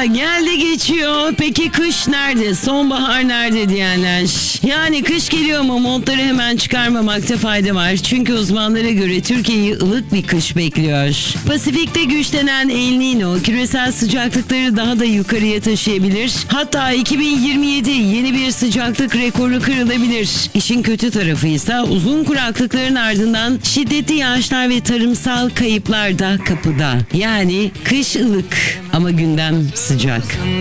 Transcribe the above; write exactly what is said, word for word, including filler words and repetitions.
Aa, geldi geçiyor. Peki kış nerede? Sonbahar nerede diyenler. Yani kış geliyor ama montları hemen çıkarmamakta fayda var. Çünkü uzmanlara göre Türkiye'yi ılık bir kış bekliyor. Pasifik'te güçlenen El Niño küresel sıcaklıkları daha da yukarıya taşıyabilir. Hatta iki bin yirmi yedi yeni bir sıcaklık rekoru kırılabilir. İşin kötü tarafı ise uzun kuraklıkların ardından şiddetli yağışlar ve tarımsal kayıplar da kapıda. Yani kış ılık ama gündem sıcak.